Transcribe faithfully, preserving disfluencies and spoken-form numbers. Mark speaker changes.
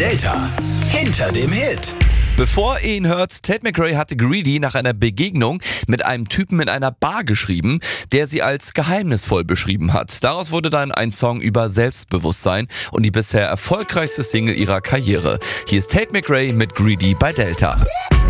Speaker 1: Delta hinter dem Hit.
Speaker 2: Bevor ihr ihn hört, Tate McRae hatte Greedy nach einer Begegnung mit einem Typen in einer Bar geschrieben, der sie als geheimnisvoll beschrieben hat. Daraus wurde dann ein Song über Selbstbewusstsein und die bisher erfolgreichste Single ihrer Karriere. Hier ist Tate McRae mit Greedy bei Delta.